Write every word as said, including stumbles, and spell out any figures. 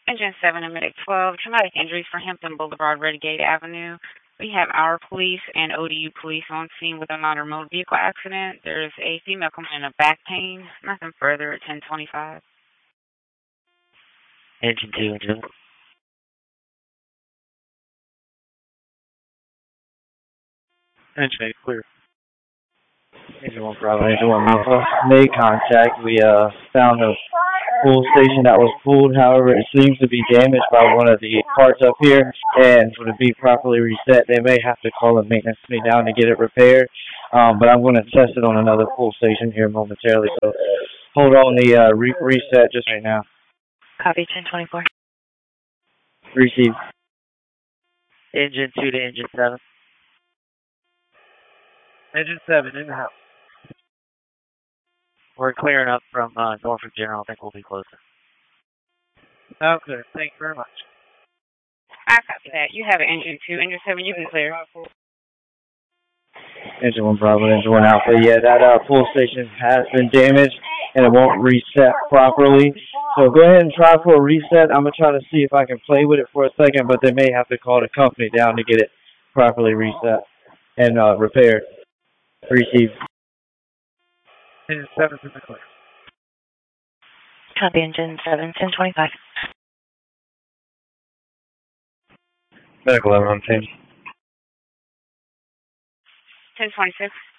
Engine seven and Medic twelve, traumatic injuries for Hampton Boulevard, Redgate Avenue. We have our police and O D U police on scene with a minor motor vehicle accident. There's a female complaining of back pain. Nothing further at ten twenty-five. Engine two, engine. Engine eight, clear. Engine one Bravo, Engine one Alpha. Made contact. We uh found a fuel station that was pulled. However, it seems to be damaged by one of the parts up here, and for it to be properly reset, they may have to call a maintenance company down to get it repaired. Um, but I'm going to test it on another fuel station here momentarily. So hold on the uh, re reset just right now. Copy, ten twenty-four. Receive. Engine two to engine seven. Engine seven, in the house. We're clearing up from uh, Norfolk General. I think we'll be closer. Okay, thank you very much. I copy that. You have an engine two. Engine seven, you can clear. Engine one Bravo, Engine one Alpha. Yeah, that uh, fuel station has been damaged, and it won't reset properly. So go ahead and try for a reset. I'm going to try to see if I can play with it for a second, but they may have to call the company down to get it properly reset and uh, repaired. Receive. Engine seven, in the clear. Copy, engine seven, ten twenty-five. Medical eleven on change. ten twenty-six.